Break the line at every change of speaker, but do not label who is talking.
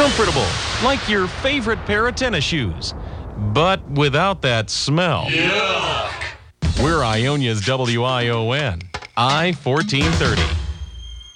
Comfortable, like your favorite pair of tennis shoes, but without that smell.
Yuck!
We're Ionia's WION, I-1430.